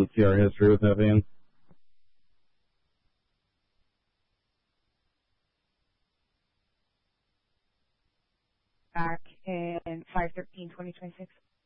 able to see our history with that van? Back in 5/13/2026.